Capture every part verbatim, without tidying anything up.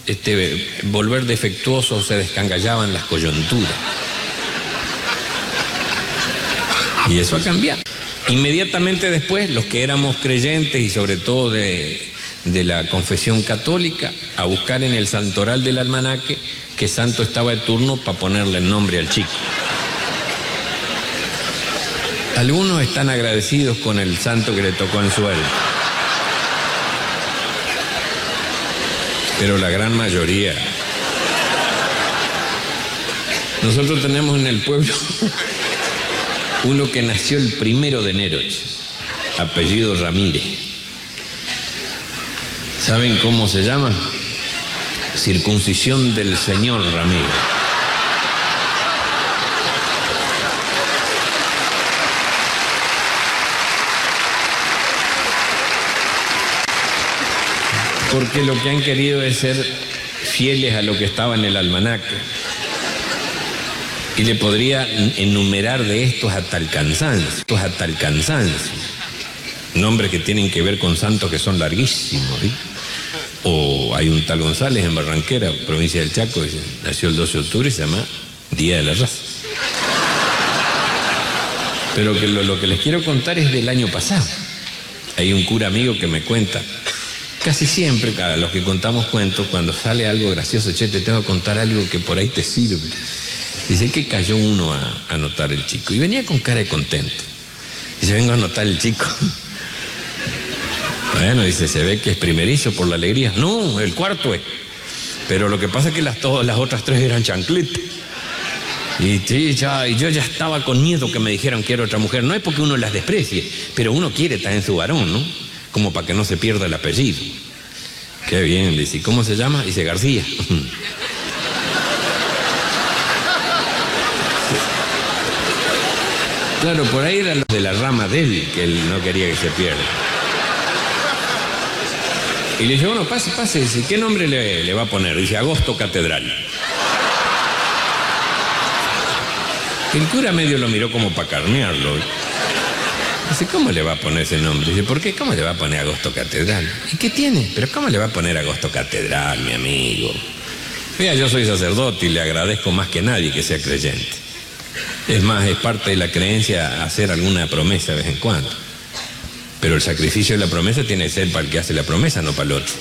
este, volver defectuosos, se descangallaban las coyunturas. Y eso ha cambiado. Inmediatamente después, los que éramos creyentes y sobre todo de, de la confesión católica, a buscar en el santoral del almanaque qué santo estaba de turno para ponerle el nombre al chico. Algunos están agradecidos con el santo que le tocó en suerte, pero la gran mayoría. Nosotros tenemos en el pueblo uno que nació el primero de enero, apellido Ramírez. ¿Saben cómo se llama? Circuncisión del señor Ramírez. Porque lo que han querido es ser fieles a lo que estaba en el almanaque. Y le podría enumerar de estos hasta el cansancio, estos hasta el cansancio. Nombres que tienen que ver con santos que son larguísimos, ¿sí? O hay un tal González en Barranquera, provincia del Chaco, que nació el doce de octubre y se llama Día de la Raza. Pero que lo, lo que les quiero contar es del año pasado. Hay un cura amigo que me cuenta, casi siempre, a los que contamos cuentos, cuando sale algo gracioso, che, te tengo que contar algo que por ahí te sirve. Dice que cayó uno a, a anotar el chico y venía con cara de contento. Dice, vengo a anotar el chico. Bueno, dice, se ve que es primerizo por la alegría. No, el cuarto es. Pero lo que pasa es que las, todas las otras tres eran chancletas. Y, sí, ya, y yo ya estaba con miedo que me dijeran que era otra mujer. No es porque uno las desprecie, pero uno quiere estar en su varón, ¿no? Como para que no se pierda el apellido. Qué bien, dice, ¿cómo se llama? Dice, García. Claro, por ahí era los de la rama de él, que él no quería que se pierda. Y le dice, bueno, pase, pase, dice, ¿qué nombre le, le va a poner? Dice, Agosto Catedral. El cura medio lo miró como para carnearlo. Dice, ¿cómo le va a poner ese nombre? Dice, ¿por qué? ¿Cómo le va a poner Agosto Catedral? ¿Y qué tiene? ¿Pero cómo le va a poner Agosto Catedral, mi amigo? Vea, yo soy sacerdote y le agradezco más que nadie que sea creyente. Es más, es parte de la creencia hacer alguna promesa de vez en cuando. Pero el sacrificio de la promesa tiene que ser para el que hace la promesa, no para el otro.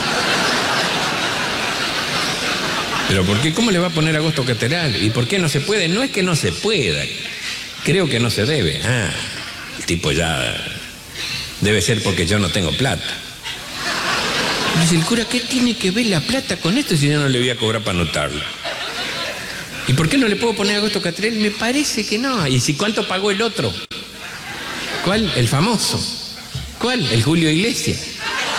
¿Pero por qué? ¿Cómo le va a poner Agosto Catedral? ¿Y por qué no se puede? No es que no se pueda. Creo que no se debe. Ah, el tipo ya... Debe ser porque yo no tengo plata. Dice el cura, ¿qué tiene que ver la plata con esto si yo no le voy a cobrar para anotarlo? ¿Y por qué no le puedo poner Agosto Catedral? Me parece que no. ¿Y si cuánto pagó el otro? ¿Cuál? El famoso. ¿Cuál? El Julio Iglesias.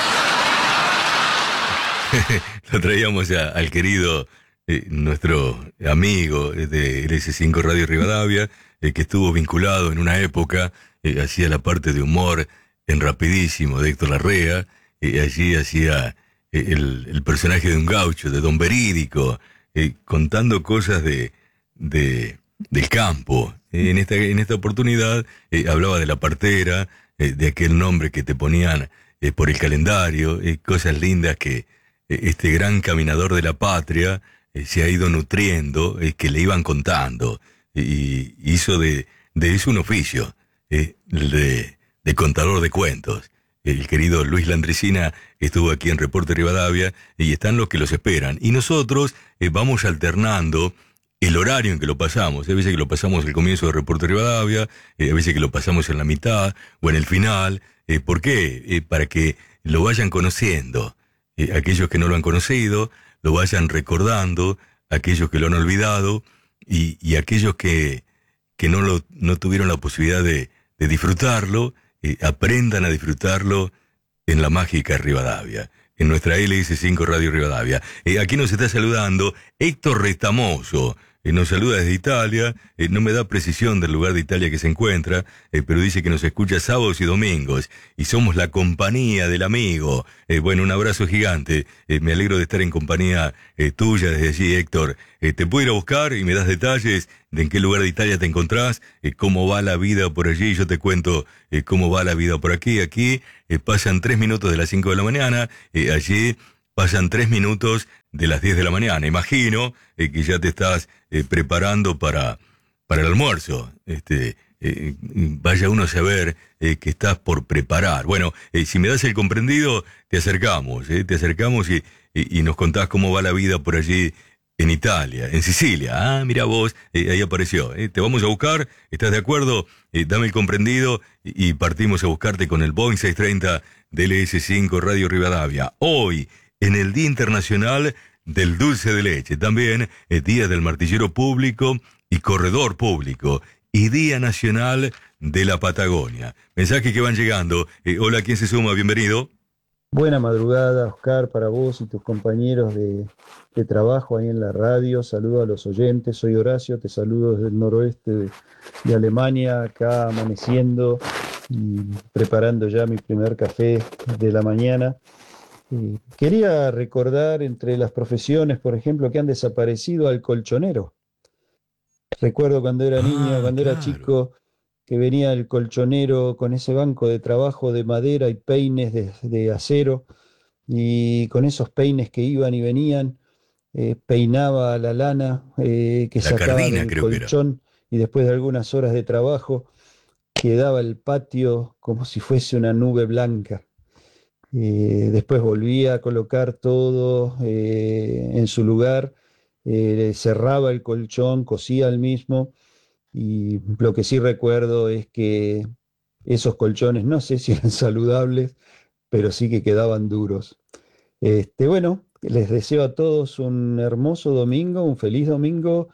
Lo traíamos a, al querido, eh, nuestro amigo de L S cinco Radio Rivadavia, eh, que estuvo vinculado en una época, eh, hacía la parte de humor en Rapidísimo de Héctor Larrea, eh, allí hacía eh, el, el personaje de un gaucho, de Don Verídico, eh, contando cosas de, de del campo. Eh, en, esta, en esta oportunidad eh, hablaba de la partera, eh, de aquel nombre que te ponían eh, por el calendario, eh, cosas lindas que este gran caminador de la patria eh, se ha ido nutriendo, eh, que le iban contando, y hizo de, de eso un oficio, eh, de, de contador de cuentos. El querido Luis Landricina estuvo aquí en Reporte Rivadavia, y están los que los esperan. Y nosotros eh, vamos alternando el horario en que lo pasamos. Hay veces que lo pasamos al comienzo de Reporte Rivadavia, eh, hay veces que lo pasamos en la mitad o en el final. Eh, ¿Por qué? Eh, para que lo vayan conociendo. Eh, aquellos que no lo han conocido, lo vayan recordando, aquellos que lo han olvidado, y, y aquellos que, que no, lo, no tuvieron la posibilidad de, de disfrutarlo, eh, aprendan a disfrutarlo en la mágica Rivadavia, en nuestra L S cinco Radio Rivadavia. Eh, aquí nos está saludando Héctor Retamoso. Eh, nos saluda desde Italia, eh, no me da precisión del lugar de Italia que se encuentra, eh, pero dice que nos escucha sábados y domingos, y somos la compañía del amigo. Eh, bueno, un abrazo gigante, eh, me alegro de estar en compañía eh, tuya desde allí, Héctor. Eh, te puedo ir a buscar y me das detalles de en qué lugar de Italia te encontrás, eh, cómo va la vida por allí, yo te cuento eh, cómo va la vida por aquí. Aquí eh, pasan tres minutos de las cinco de la mañana, eh, allí pasan tres minutos de las diez de la mañana. Imagino eh, que ya te estás eh, preparando para, para el almuerzo. Este, eh, vaya uno a saber eh, que estás por preparar. Bueno, eh, si me das el comprendido, te acercamos, eh, te acercamos y, y, y nos contás cómo va la vida por allí en Italia, en Sicilia. Ah, mira vos, eh, ahí apareció. Eh. Te vamos a buscar, ¿estás de acuerdo? Eh, dame el comprendido y, y partimos a buscarte con el Boeing seiscientos treinta de L S cinco Radio Rivadavia. Hoy, en el Día Internacional del Dulce de Leche. También el Día del Martillero Público y Corredor Público. Y Día Nacional de la Patagonia. Mensajes que van llegando. Eh, hola, ¿quién se suma? Bienvenido. Buena madrugada, Oscar, para vos y tus compañeros de, de trabajo ahí en la radio. Saludo a los oyentes. Soy Horacio, te saludo desde el noroeste de, de Alemania, acá amaneciendo y preparando ya mi primer café de la mañana. Eh, quería recordar entre las profesiones, por ejemplo, que han desaparecido al colchonero. Recuerdo cuando era niño, Ah, cuando claro. era chico, que venía el colchonero con ese banco de trabajo de madera y peines de, de acero, y con esos peines que iban y venían, eh, peinaba la lana eh, que La sacaba Cardina, del creo que era. colchón, y después de algunas horas de trabajo quedaba el patio como si fuese una nube blanca. Eh, después volvía a colocar todo eh, en su lugar, eh, cerraba el colchón, cosía el mismo, y lo que sí recuerdo es que esos colchones no sé si eran saludables, pero sí que quedaban duros. Este, bueno, les deseo a todos un hermoso domingo, un feliz domingo,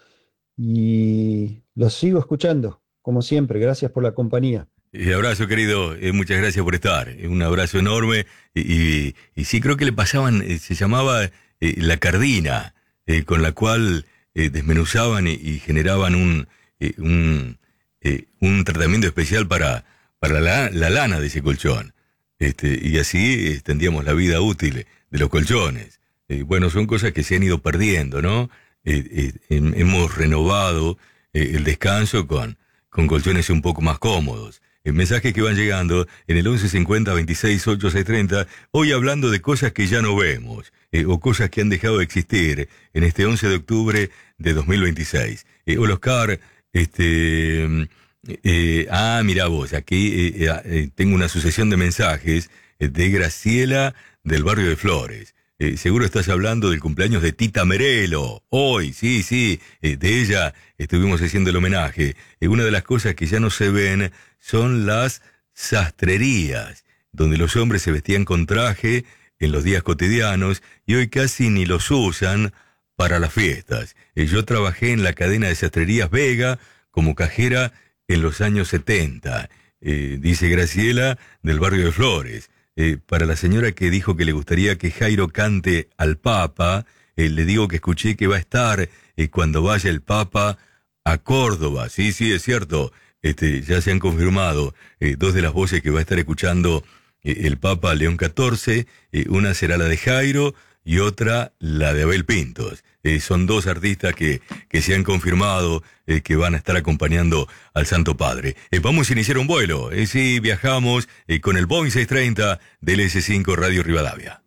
y los sigo escuchando, como siempre. Gracias por la compañía. Eh, abrazo, querido. Eh, muchas gracias por estar. Eh, un abrazo enorme. Y, y, y sí, creo que le pasaban, eh, se llamaba eh, la Cardina, eh, con la cual eh, desmenuzaban y, y generaban un, eh, un, eh, un tratamiento especial para, para la, la lana de ese colchón. Este, y así extendíamos la vida útil de los colchones. Eh, bueno, son cosas que se han ido perdiendo, ¿no? Eh, eh, hem- hemos renovado eh, el descanso con, con colchones un poco más cómodos. Eh, mensajes que van llegando en el once cincuenta veintiséis ochenta y seis treinta, hoy hablando de cosas que ya no vemos, eh, o cosas que han dejado de existir en este once de octubre de dos mil veintiséis. Eh, hola, Oscar, este... Eh, ah, mira vos, aquí eh, eh, tengo una sucesión de mensajes eh, de Graciela del barrio de Flores. Eh, seguro estás hablando del cumpleaños de Tita Merelo. Hoy, sí, sí, eh, de ella estuvimos haciendo el homenaje. Eh, una de las cosas que ya no se ven son las sastrerías, donde los hombres se vestían con traje en los días cotidianos y hoy casi ni los usan para las fiestas. Eh, yo trabajé en la cadena de sastrerías Vega como cajera en los años setenta, eh, dice Graciela del barrio de Flores. Eh, para la señora que dijo que le gustaría que Jairo cante al Papa, eh, le digo que escuché que va a estar eh, cuando vaya el Papa a Córdoba. Sí, sí, es cierto. Este, ya se han confirmado eh, dos de las voces que va a estar escuchando eh, el Papa León catorce. Eh, una será la de Jairo y otra la de Abel Pintos. Eh, son dos artistas que, que se han confirmado eh, que van a estar acompañando al Santo Padre. Eh, vamos a iniciar un vuelo. Eh, sí, viajamos eh, con el Boeing seiscientos treinta del S cinco Radio Rivadavia.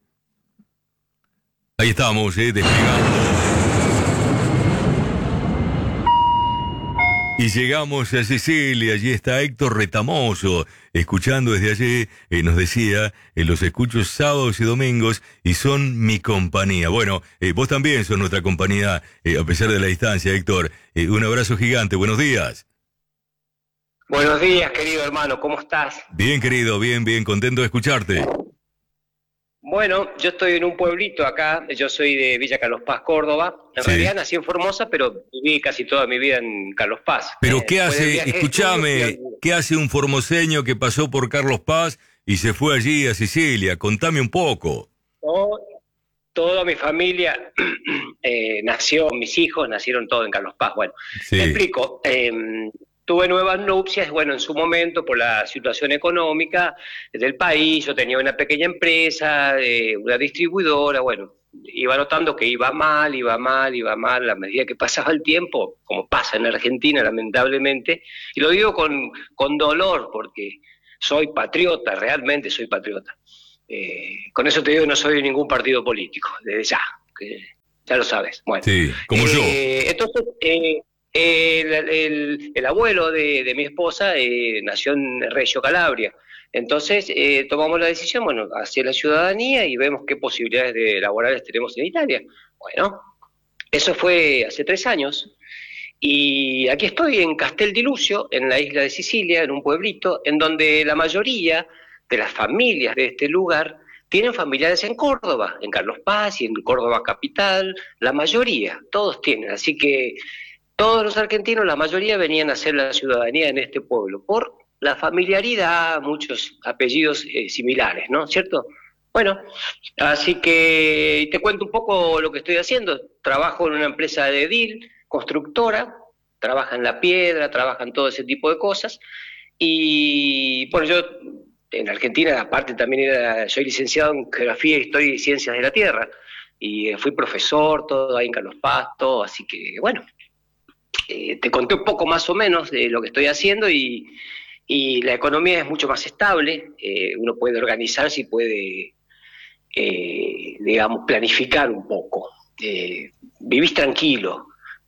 Ahí estamos, eh, despegando. Y llegamos a Sicilia, allí está Héctor Retamoso, escuchando desde allí, eh, nos decía, eh, los escucho sábados y domingos y son mi compañía. Bueno, eh, vos también sos nuestra compañía, eh, a pesar de la distancia, Héctor. Eh, un abrazo gigante, buenos días. Buenos días, querido hermano, ¿cómo estás? Bien, querido, bien, bien, contento de escucharte. Bueno, yo estoy en un pueblito acá, yo soy de Villa Carlos Paz, Córdoba. En Sí. realidad nací en Formosa, pero viví casi toda mi vida en Carlos Paz. Pero Eh, ¿qué después del hace, viaje de escúchame, estudio, fui qué hace un formoseño que pasó por Carlos Paz y se fue allí a Sicilia? Contame un poco. a- todo- toda mi familia eh, nació, mis hijos nacieron todos en Carlos Paz. Bueno, Sí. te explico. eh, Tuve nuevas nupcias, bueno, en su momento, por la situación económica del país, yo tenía una pequeña empresa, eh, una distribuidora, bueno, iba notando que iba mal, iba mal, iba mal, a medida que pasaba el tiempo, como pasa en Argentina, lamentablemente, y lo digo con, con dolor, porque soy patriota, realmente soy patriota. Eh, con eso te digo que no soy de ningún partido político, desde ya, que ya lo sabes. Bueno, sí, como eh, yo. Entonces, eh, el, el, el abuelo de, de mi esposa eh, nació en Reggio Calabria. Entonces eh, tomamos la decisión, bueno, hacia la ciudadanía y vemos qué posibilidades de laborales tenemos en Italia. Bueno, eso fue hace tres años. Y aquí estoy en Castel di Lucio, en la isla de Sicilia, en un pueblito, en donde la mayoría de las familias de este lugar tienen familiares en Córdoba, en Carlos Paz y en Córdoba capital, la mayoría, todos tienen. Así que todos los argentinos, la mayoría venían a hacer la ciudadanía en este pueblo, por la familiaridad, muchos apellidos eh, similares, ¿no? ¿Cierto? Bueno, así que te cuento un poco lo que estoy haciendo. Trabajo en una empresa de edil, constructora, trabaja en la piedra, trabaja en todo ese tipo de cosas. Y bueno, yo en Argentina, aparte también era, soy licenciado en Geografía, Historia y Ciencias de la Tierra, y eh, fui profesor, todo ahí en Carlos Paz, todo, así que bueno, eh, te conté un poco más o menos de lo que estoy haciendo y, y la economía es mucho más estable, eh, uno puede organizarse y puede, eh, digamos, planificar un poco. Eh, vivís tranquilo.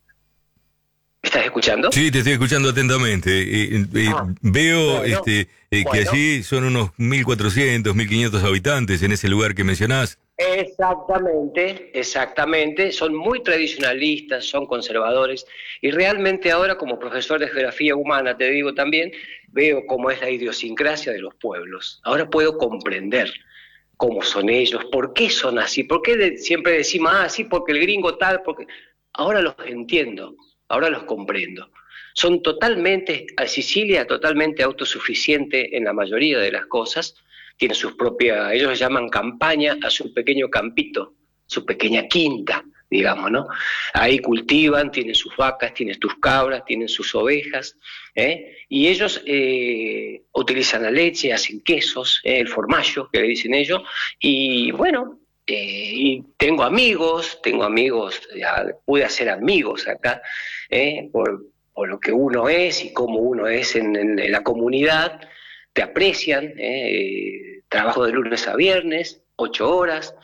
¿Me estás escuchando? Sí, te estoy escuchando atentamente. Eh, eh, Ah, veo bueno, este, eh, que bueno. allí son unos mil cuatrocientos, mil quinientos habitantes en ese lugar que mencionás. Exactamente, exactamente. Son muy tradicionalistas, son conservadores y realmente ahora como profesor de geografía humana, te digo también, veo cómo es la idiosincrasia de los pueblos. Ahora puedo comprender cómo son ellos, por qué son así, por qué de, siempre decimos, ah, sí, porque el gringo tal, porque... Ahora los entiendo, ahora los comprendo. Son totalmente, a Sicilia totalmente autosuficiente en la mayoría de las cosas, tiene sus propias, ellos le llaman campaña a su pequeño campito, su pequeña quinta, digamos, ¿no? Ahí cultivan, tienen sus vacas, tienen sus cabras, tienen sus ovejas, ¿eh? Y ellos eh, utilizan la leche, hacen quesos, ¿eh? El formaggio, que le dicen ellos, y bueno, eh, y tengo amigos, tengo amigos, ya pude hacer amigos acá, ¿eh? Por, por lo que uno es y cómo uno es en, en, en la comunidad, te aprecian, ¿eh? Trabajo de lunes a viernes, ocho horas,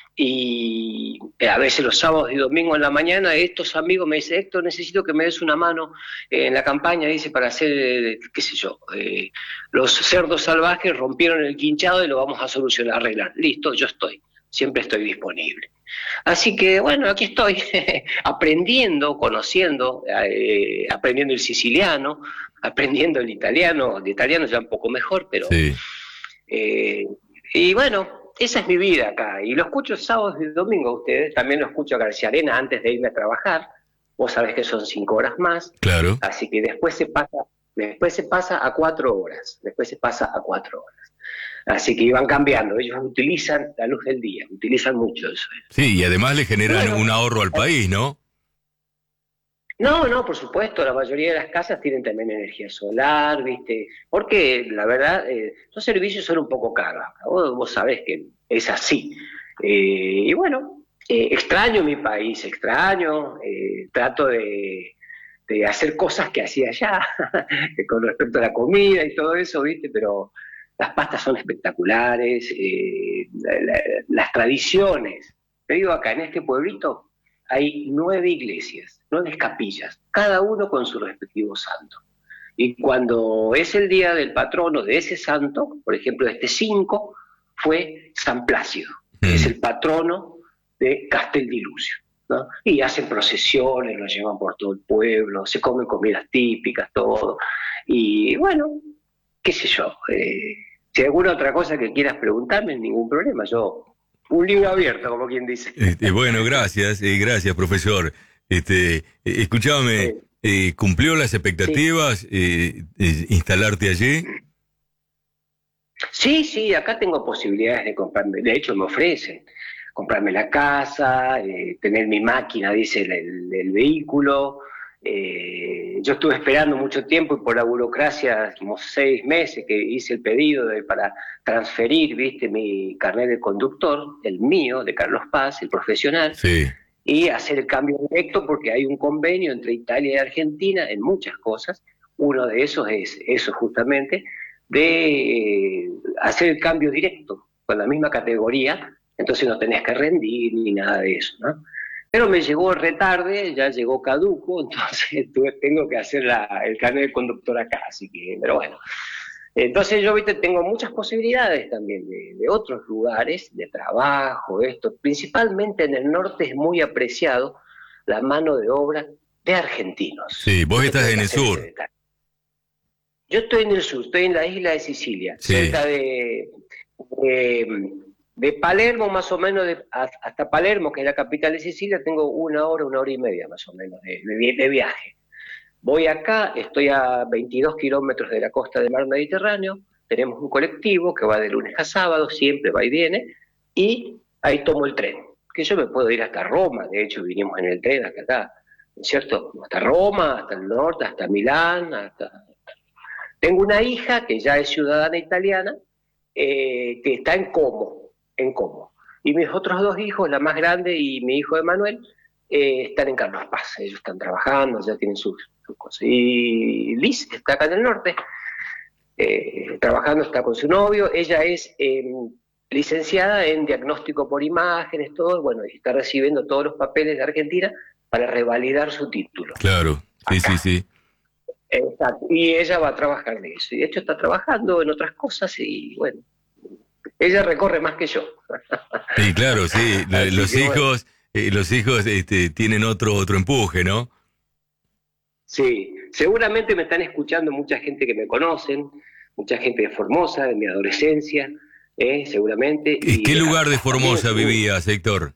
y a veces los sábados y domingos en la mañana estos amigos me dicen, Héctor, necesito que me des una mano en la campaña, dice, para hacer, qué sé yo, eh, los cerdos salvajes rompieron el quinchado y lo vamos a solucionar, arreglar. Listo, yo estoy, siempre estoy disponible. Así que bueno, aquí estoy aprendiendo, conociendo, eh, aprendiendo el siciliano, aprendiendo el italiano, el italiano ya un poco mejor, pero... Sí. Eh, y bueno, esa es mi vida acá. Y lo escucho sábados y domingos ustedes. También lo escucho a García Arena antes de irme a trabajar. Vos sabés que son cinco horas más. Claro. Así que después se pasa, después se pasa a cuatro horas. Después se pasa a cuatro horas. Así que iban cambiando. Ellos utilizan la luz del día. Utilizan mucho eso. Sí, y además le generan Bueno, un ahorro al país, ¿no? No, no, por supuesto, la mayoría de las casas tienen también energía solar, ¿viste? Porque la verdad, eh, los servicios son un poco caros. Vos, vos sabés que es así. Eh, y bueno, eh, extraño mi país, extraño, eh, trato de, de hacer cosas que hacía allá, con respecto a la comida y todo eso, ¿viste? Pero las pastas son espectaculares, eh, la- la- las tradiciones. Te digo, acá en este pueblito hay nueve iglesias, nueve capillas, cada uno con su respectivo santo. Y cuando es el día del patrono de ese santo, por ejemplo, este cinco, fue San Plácido, que es el patrono de Castel di Lucio, ¿no? Y hacen procesiones, lo llevan por todo el pueblo, se comen comidas típicas, todo. Y bueno, qué sé yo, eh, si hay alguna otra cosa que quieras preguntarme, ningún problema, yo... Un libro abierto, como quien dice. Este, bueno, gracias, eh, gracias, profesor. Este, eh, escúchame, eh, ¿cumplió las expectativas eh, eh, instalarte allí? Sí, sí, acá tengo posibilidades de comprarme, de hecho me ofrecen comprarme la casa, eh, tener mi máquina, dice el, el- el vehículo. Eh, yo estuve esperando mucho tiempo y por la burocracia, como seis meses que hice el pedido de, para transferir, viste, mi carnet de conductor, el mío, de Carlos Paz, el profesional, Sí. y hacer el cambio directo porque hay un convenio entre Italia y Argentina en muchas cosas. Uno de esos es eso justamente, de eh, hacer el cambio directo con la misma categoría, entonces no tenés que rendir ni nada de eso, ¿no? Pero me llegó retarde, ya llegó caduco, entonces tuve, tengo que hacer la, el carnet de conductor acá, así que, pero bueno. Entonces yo, viste, tengo muchas posibilidades también de, de otros lugares, de trabajo, esto. Principalmente en el norte es muy apreciado la mano de obra de argentinos. Sí, vos estás en el sur. Yo estoy en el sur, estoy en la isla de Sicilia, sí. cerca de, de, de Palermo, más o menos, de, hasta Palermo, que es la capital de Sicilia, tengo una hora, una hora y media más o menos de, de, de viaje. Voy acá, estoy a veintidós kilómetros de la costa del mar Mediterráneo, tenemos un colectivo que va de lunes a sábado, siempre va y viene, y ahí tomo el tren, que yo me puedo ir hasta Roma, de hecho vinimos en el tren hasta acá, ¿no es cierto? Hasta Roma, hasta el norte, hasta Milán, hasta... Tengo una hija que ya es ciudadana italiana, eh, que está en Como, en Como. Y mis otros dos hijos, la más grande y mi hijo Emanuel, eh, están en Carlos Paz. Ellos están trabajando, ya tienen sus, sus cosas. Y Liz está acá en el norte, eh, trabajando, está con su novio. Ella es eh, licenciada en diagnóstico por imágenes, todo, bueno, y está recibiendo todos los papeles de Argentina para revalidar su título. Claro, sí, acá. sí, sí. Exacto. Y ella va a trabajar de eso. Y de hecho está trabajando en otras cosas y bueno, ella recorre más que yo. Sí, claro, sí. Así los que, hijos, bueno. eh, los hijos este, tienen otro otro empuje, ¿no? Sí, seguramente me están escuchando mucha gente que me conocen, mucha gente de Formosa, de mi adolescencia, eh, seguramente. ¿En qué y, lugar de también, Formosa vivías, Héctor?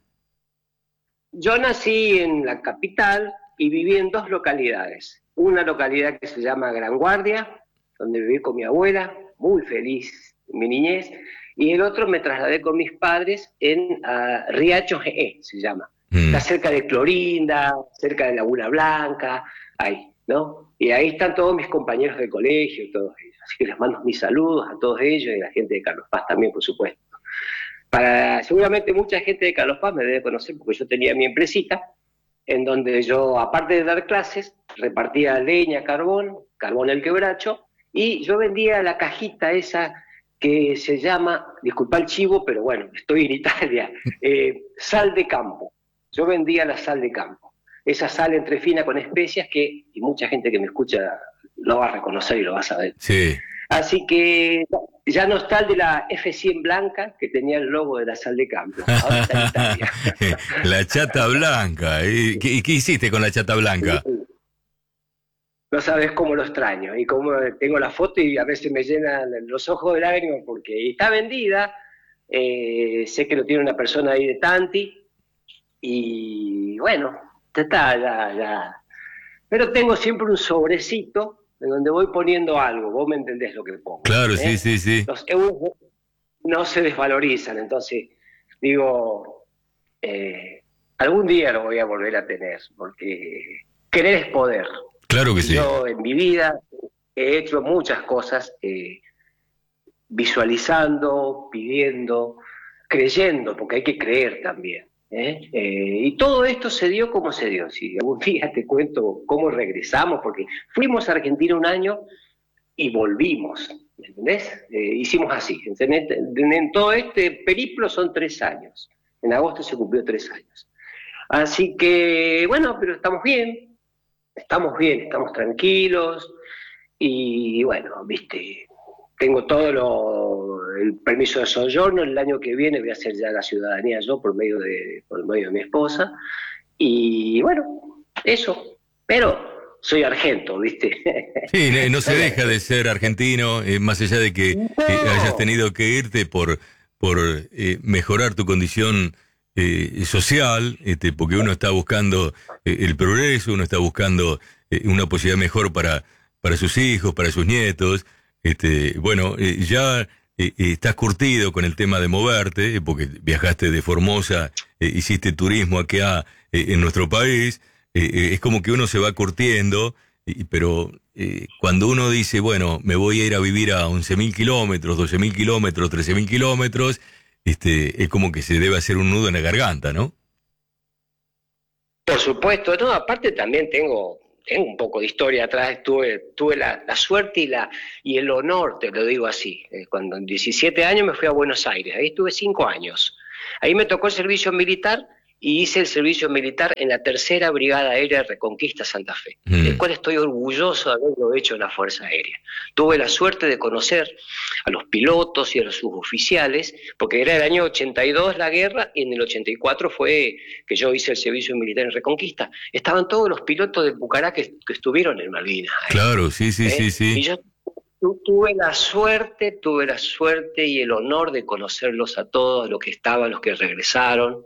Yo nací en la capital y viví en dos localidades. Una localidad que se llama Gran Guardia, donde viví con mi abuela, muy feliz en mi niñez, y el otro me trasladé con mis padres en uh, Riacho G E, se llama. Mm. Está cerca de Clorinda, cerca de Laguna Blanca, ahí, ¿no? Y ahí están todos mis compañeros de colegio, todos ellos. Así que les mando mis saludos a todos ellos y a la gente de Carlos Paz también, por supuesto. Para, seguramente mucha gente de Carlos Paz me debe conocer porque yo tenía mi empresita, en donde yo, aparte de dar clases, repartía leña, carbón, carbón el quebracho, y yo vendía la cajita esa que se llama, disculpa el chivo, pero bueno, estoy en Italia, eh, sal de campo. Yo vendía la sal de campo. Esa sal entre fina con especias que, y mucha gente que me escucha lo va a reconocer y lo va a saber. Sí. Así que ya no está el de la F cien blanca, que tenía el logo de la sal de campo. Ahora está en Italia. La chata blanca. ¿Y qué, qué hiciste con la chata blanca? No sabes cómo lo extraño. Y cómo tengo la foto y a veces me llenan los ojos de lágrimas porque está vendida. Eh, sé que lo tiene una persona ahí de Tanti. Y bueno, está ya, ya. Pero tengo siempre un sobrecito en donde voy poniendo algo, vos me entendés lo que pongo. Claro, ¿eh? sí, sí, sí. Los euros no se desvalorizan, entonces digo, eh, algún día lo voy a volver a tener, porque querer es poder. Claro que sí. Yo en mi vida he hecho muchas cosas, eh, visualizando, pidiendo, creyendo, porque hay que creer también. ¿Eh? Eh, y todo esto se dio como se dio. Si algún día te cuento cómo regresamos, porque fuimos a Argentina un año y volvimos, ¿entendés? Eh, hicimos así. En, en, en todo este periplo son tres años. En agosto se cumplió tres años. Así que, bueno, pero estamos bien, estamos bien, estamos tranquilos y bueno, viste, tengo todo lo, el permiso de soyorno, el año que viene voy a hacer ya la ciudadanía yo por medio de, por medio de mi esposa, y bueno, eso, pero soy argento, ¿viste? Sí, no se deja de ser argentino, eh, más allá de que no. eh, hayas tenido que irte por, por eh, mejorar tu condición eh, social, este, porque uno está buscando eh, el progreso, uno está buscando eh, una posibilidad mejor para, para sus hijos, para sus nietos. Este, bueno, eh, ya eh, estás curtido con el tema de moverte, eh, porque viajaste de Formosa, eh, hiciste turismo acá eh, en nuestro país, eh, eh, es como que uno se va curtiendo, eh, pero eh, cuando uno dice, bueno, me voy a ir a vivir a once mil kilómetros, doce mil kilómetros, trece mil kilómetros, este, es como que se debe hacer un nudo en la garganta, ¿no? Por supuesto, no, aparte también tengo... Tengo un poco de historia atrás, tuve, tuve la, la suerte y, la, y el honor, te lo digo así. Cuando en diecisiete años me fui a Buenos Aires, ahí estuve cinco años. Ahí me tocó el servicio militar y hice el servicio militar en la tercera Brigada Aérea Reconquista Santa Fe, mm. del cual estoy orgulloso de haberlo hecho en la Fuerza Aérea. Tuve la suerte de conocer a los pilotos y a los suboficiales, porque era el año ochenta y dos la guerra, y en el ochenta y cuatro fue que yo hice el servicio militar en Reconquista. Estaban todos los pilotos de Pucará que, que estuvieron en Malvinas. ¿eh? Claro, sí, sí, ¿Eh? sí, sí. Y yo tuve la suerte, tuve la suerte y el honor de conocerlos a todos, los que estaban, los que regresaron.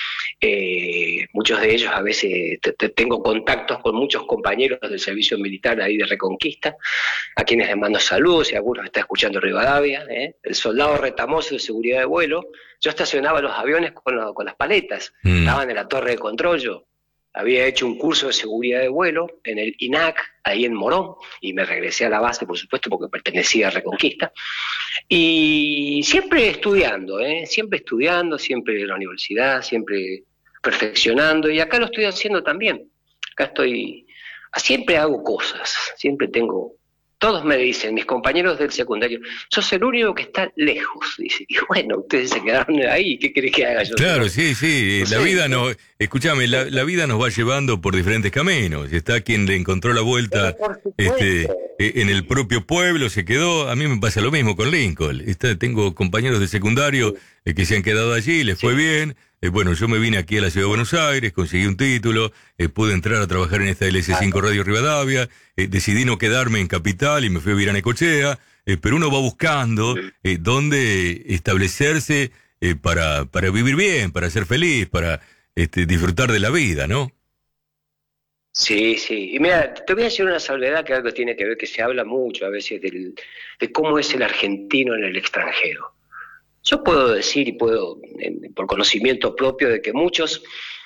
Eh, muchos de ellos a veces te, te tengo contactos con muchos compañeros del servicio militar ahí de Reconquista, a quienes les mando saludos, si alguno está escuchando Rivadavia, ¿eh? El soldado retamoso de seguridad de vuelo. Yo estacionaba los aviones con, lo, con las paletas, mm. estaban en la torre de control. Yo había hecho un curso de seguridad de vuelo en el I N A C, ahí en Morón, y me regresé a la base, por supuesto, porque pertenecía a Reconquista. Y siempre estudiando, ¿eh? siempre estudiando, siempre en la universidad, siempre perfeccionando, y acá lo estoy haciendo también. Acá estoy, siempre hago cosas, siempre tengo... Todos me dicen, mis compañeros del secundario, sos el único que está lejos. Dice, y bueno, ustedes se quedaron ahí, ¿qué querés que haga yo? Claro, sí, sí, no la sé. vida no, escúchame, la, la vida nos va llevando por diferentes caminos. Está quien le encontró la vuelta este, en el propio pueblo, se quedó. A mí me pasa lo mismo con Lincoln. Está, tengo compañeros de secundario sí. eh, que se han quedado allí, les sí. fue bien. Eh, bueno, yo me vine aquí a la ciudad de Buenos Aires, conseguí un título, eh, pude entrar a trabajar en esta L S cinco Radio Rivadavia, eh, decidí no quedarme en Capital y me fui a vivir a Necochea, eh, pero uno va buscando eh, dónde establecerse eh, para, para vivir bien, para ser feliz, para este, disfrutar de la vida, ¿no? Sí, sí. Y mira, te voy a decir una salvedad que algo tiene que ver, que se habla mucho a veces del, de cómo es el argentino en el extranjero. Yo puedo decir y puedo, en, por conocimiento propio, de que muchos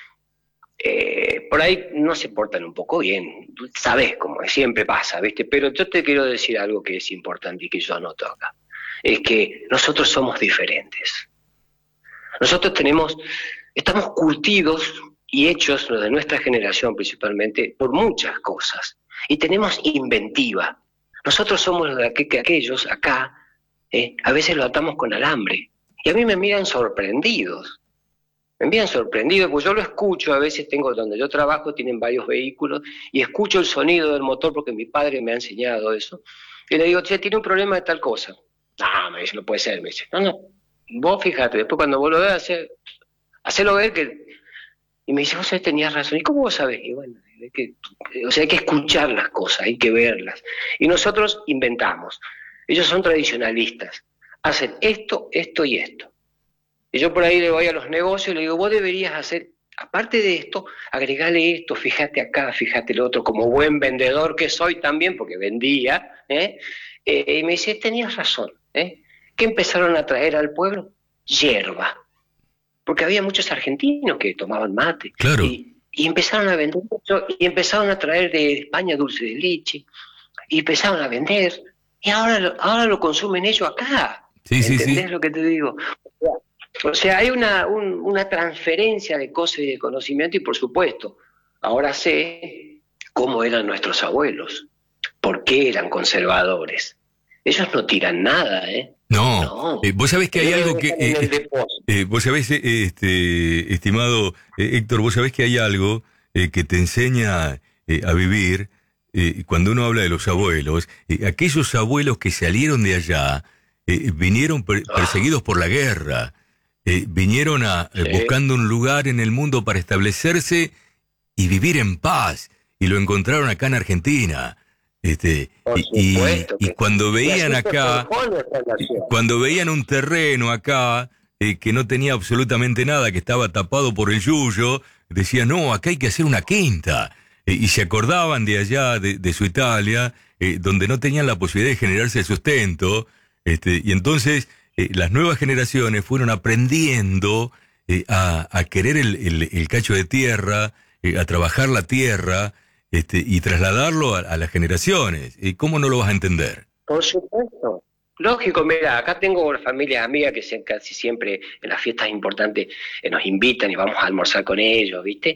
eh, por ahí no se portan un poco bien, sabes, como siempre pasa, ¿viste? Pero yo te quiero decir algo que es importante y que yo anoto acá, es que nosotros somos diferentes. Nosotros tenemos, estamos curtidos y hechos, los de nuestra generación principalmente, por muchas cosas, y tenemos inventiva. Nosotros somos de aqu- que aquellos acá, eh, a veces lo atamos con alambre. Y a mí me miran sorprendidos, me miran sorprendidos, porque yo lo escucho, a veces tengo, donde yo trabajo, tienen varios vehículos, y escucho el sonido del motor porque mi padre me ha enseñado eso, y le digo, che, tiene un problema de tal cosa. No, me dice, no puede ser, me dice, no, no, vos fíjate, después cuando vos lo veas, hace, hacelo ver que... Y me dice, vos sabés, tenías razón, ¿y cómo vos sabés? Y bueno, hay que, o sea, hay que escuchar las cosas, hay que verlas, y nosotros inventamos, ellos son tradicionalistas, hacen esto, esto y esto. Y yo por ahí le voy a los negocios y le digo, vos deberías hacer, aparte de esto, agregale esto, fíjate acá, fíjate lo otro, como buen vendedor que soy también, porque vendía, ¿eh? Eh, y me dice, tenías razón, ¿eh? ¿Qué empezaron a traer al pueblo? Hierba. Porque había muchos argentinos que tomaban mate. Claro. Y, y empezaron a vender mucho, y empezaron a traer de España dulce de leche, y empezaron a vender, y ahora lo, ahora lo consumen ellos acá. Sí, ¿Entendés sí, sí. lo que te digo? O sea, hay una, un, una transferencia de cosas y de conocimiento, y por supuesto, ahora sé cómo eran nuestros abuelos, por qué eran conservadores. Ellos no tiran nada, ¿eh? No, no. Eh, vos sabés que hay algo que... Eh, eh, vos sabés, eh, este, estimado eh, Héctor, vos sabés que hay algo eh, que te enseña eh, a vivir, eh, cuando uno habla de los abuelos, eh, aquellos abuelos que salieron de allá, eh, vinieron per- perseguidos por la guerra, eh, vinieron a, eh, Sí. buscando un lugar en el mundo para establecerse y vivir en paz, y lo encontraron acá en Argentina. Este, Por y, y- supuesto y que- cuando y veían así se acá, forjó nuestra nación. cuando veían un terreno acá eh, que no tenía absolutamente nada, que estaba tapado por el yuyo, decían, no, acá hay que hacer una quinta. Eh, y se acordaban de allá, de, de su Italia, eh, donde no tenían la posibilidad de generarse el sustento, este, y entonces eh, las nuevas generaciones fueron aprendiendo eh, a, a querer el, el- el cacho de tierra, eh, a trabajar la tierra, este, y trasladarlo a, a las generaciones. ¿Y cómo no lo vas a entender? Por supuesto. Lógico, mira, acá tengo familias amigas que se- casi siempre en las fiestas importantes eh, nos invitan y vamos a almorzar con ellos, ¿viste?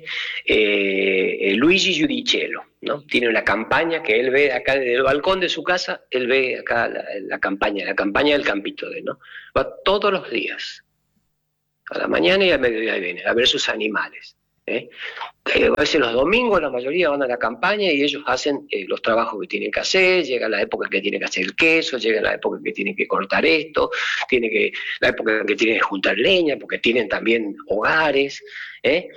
Eh, eh, Luigi Giudicello, ¿no? Tiene una campaña que él ve acá desde el balcón de su casa, él ve acá la, la campaña, la campaña del campito de él, ¿no? Va todos los días. A la mañana y al mediodía vienen a ver sus animales. ¿eh? Eh, a veces los domingos la mayoría van a la campaña y ellos hacen eh, los trabajos que tienen que hacer, llega la época en que tienen que hacer el queso, llega la época en que tienen que cortar esto, tiene que, la época en que tienen que juntar leña, porque tienen también hogares. ¿eh?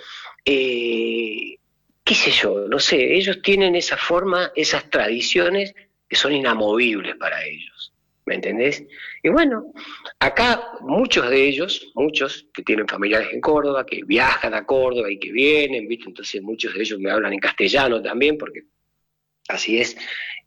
Eh, qué sé yo, no sé, ellos tienen esa forma, esas tradiciones que son inamovibles para ellos, ¿me entendés? Y bueno, acá muchos de ellos, muchos que tienen familiares en Córdoba, que viajan a Córdoba y que vienen, ¿viste? Entonces muchos de ellos me hablan en castellano también, porque así es,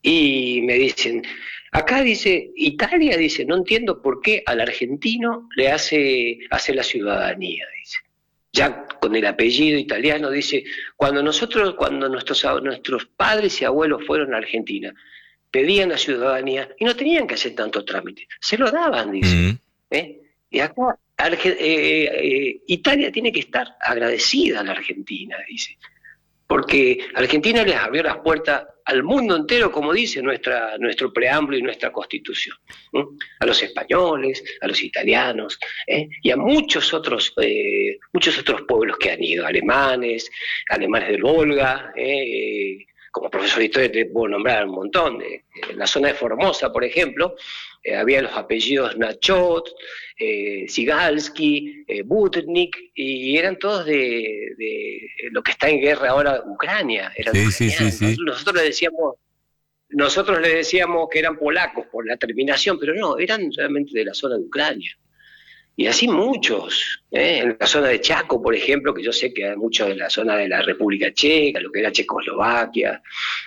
y me dicen, acá dice, Italia dice, no entiendo por qué al argentino le hace, hace la ciudadanía, dice. Ya con el apellido italiano, dice, cuando nosotros, cuando nuestros, nuestros padres y abuelos fueron a Argentina, pedían la ciudadanía y no tenían que hacer tanto trámite, se lo daban, dice. Mm. ¿eh? Y acá Arge- eh, eh, Italia tiene que estar agradecida a la Argentina, dice, porque Argentina les abrió las puertas al mundo entero, como dice nuestra, nuestro preámbulo y nuestra constitución, ¿eh? a los españoles, a los italianos, ¿eh? y a muchos otros, eh, muchos otros pueblos que han ido, alemanes, alemanes del Volga, ¿eh? como profesor de historia te puedo nombrar un montón. De, en la zona de Formosa, por ejemplo, eh, había los apellidos Nachot, eh, Sigalski, eh, Butnik, y eran todos de, de lo que está en guerra ahora, Ucrania. Eran sí, sí, sí, sí. Nosotros le decíamos, nosotros le decíamos que eran polacos por la terminación, pero no, eran realmente de la zona de Ucrania. Y así muchos, ¿eh? En la zona de Chaco, por ejemplo, que yo sé que hay muchos en la zona de la República Checa, lo que era Checoslovaquia,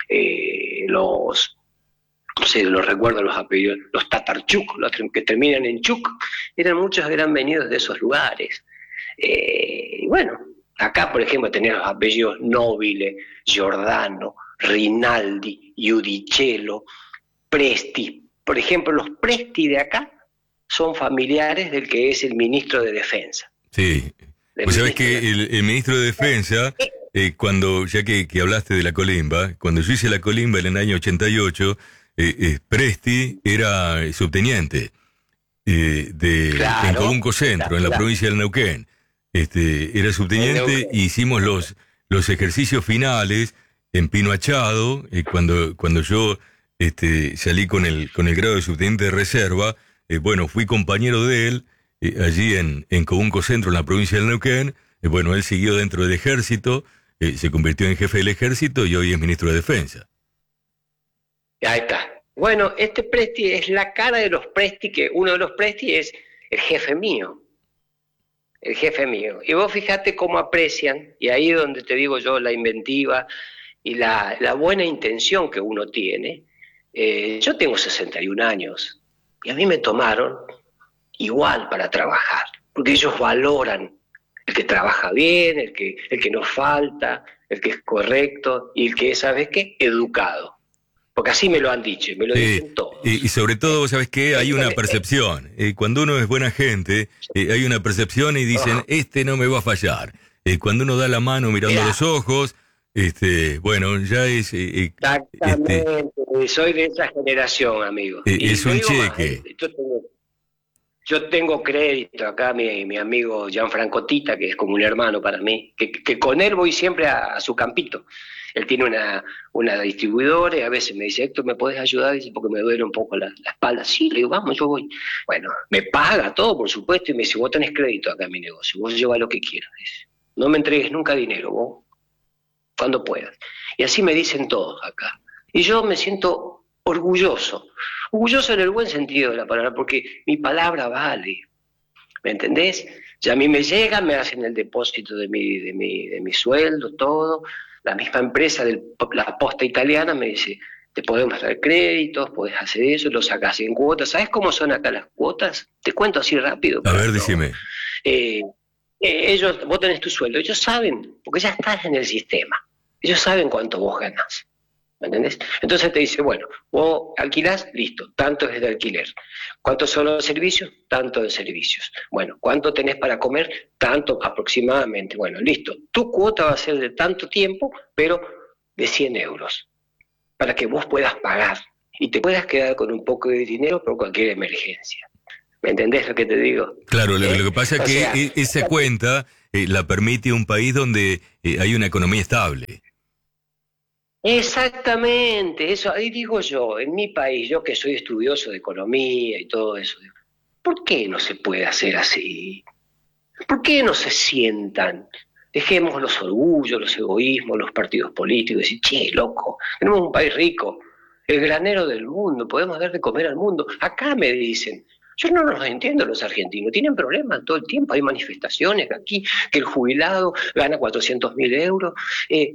eh, los, no sé, los recuerdo los apellidos, los Tatarchuk, los que terminan en Chuk, eran muchos que eran venidos de esos lugares. Eh, y bueno, acá, por ejemplo, tenés los apellidos Nobile, Giordano, Rinaldi, Iudicello, Presti. Por ejemplo, los Presti de acá son familiares del que es el ministro de Defensa. Sí, pues sabés que el, el ministro de Defensa, eh, cuando, ya que, que hablaste de la colimba, cuando yo hice la colimba en el año ochenta y ocho, eh, eh, Presti era subteniente eh, de, claro, en Cobunco Centro, claro, en la claro. provincia del Neuquén. Este, era subteniente y hicimos los, los ejercicios finales en Pino Achado, eh, cuando, cuando yo este, salí con el, con el grado de subteniente de reserva. Eh, bueno, fui compañero de él eh, allí en, en Cobunco Centro, en la provincia del Neuquén. Eh, bueno, él siguió dentro del ejército, eh, se convirtió en jefe del ejército y hoy es ministro de Defensa. Ahí está. Bueno, este Presti es la cara de los Presti, que uno de los Presti es el jefe mío. El jefe mío. Y vos fijate cómo aprecian, y ahí es donde te digo yo la inventiva y la, la buena intención que uno tiene. Eh, yo tengo sesenta y un años. Y a mí me tomaron igual para trabajar, porque ellos valoran el que trabaja bien, el que, el que no falta, el que es correcto y el que es, ¿sabes qué? Educado. Porque así me lo han dicho, me lo sí, dicen todos. Y, y sobre todo, ¿sabes qué? Hay una percepción. Eh, cuando uno es buena gente, eh, hay una percepción y dicen, este no me va a fallar. Eh, cuando uno da la mano mirando Mirá. los ojos, este, bueno, ya es... Eh, Exactamente, este, soy de esa generación, amigo. Eh, es un cheque. Más, yo, tengo, yo tengo crédito acá, mi, mi amigo Gianfranco Tita, que es como un hermano para mí, que, que con él voy siempre a, a su campito. Él tiene una, una distribuidora y a veces me dice, Héctor, ¿me podés ayudar? Dice, porque me duele un poco la, la espalda. Sí, le digo, vamos, yo voy. Bueno, me paga todo, por supuesto, y me dice, vos tenés crédito acá en mi negocio, vos llevas lo que quieras. Dice, no me entregues nunca dinero, vos, cuando puedas. Y así me dicen todos acá. Y yo me siento orgulloso, orgulloso en el buen sentido de la palabra, porque mi palabra vale, ¿me entendés? Ya a mí me llegan, me hacen el depósito de mi, de mi, de mi sueldo, todo. La misma empresa de la posta italiana me dice, te podemos dar créditos, podés hacer eso, lo sacás en cuotas. ¿Sabes cómo son acá las cuotas? Te cuento así rápido. A ver, decime. Eh, eh, ellos, vos tenés tu sueldo, ellos saben, porque ya estás en el sistema. Ellos saben cuánto vos ganás, ¿me entendés? Entonces te dice, bueno, vos alquilás, listo, tanto es de alquiler. ¿Cuántos son los servicios? Tanto de servicios. Bueno, ¿cuánto tenés para comer? Tanto aproximadamente. Bueno, listo. Tu cuota va a ser de tanto tiempo, pero de cien euros, para que vos puedas pagar y te puedas quedar con un poco de dinero por cualquier emergencia. ¿Me entendés lo que te digo? Claro, lo, ¿Eh? lo que pasa es que sea, e- esa cuenta eh, la permite un país donde eh, hay una economía estable. exactamente, eso, ahí digo yo, en mi país, yo que soy estudioso de economía y todo eso, digo, ¿por qué no se puede hacer así? ¿Por qué no se sientan? Dejemos los orgullos, los egoísmos, los partidos políticos, decir, che, loco, tenemos un país rico, el granero del mundo, podemos dar de comer al mundo. Acá me dicen, yo no los entiendo los argentinos, tienen problemas todo el tiempo, hay manifestaciones aquí, que el jubilado gana cuatrocientos mil euros. Eh,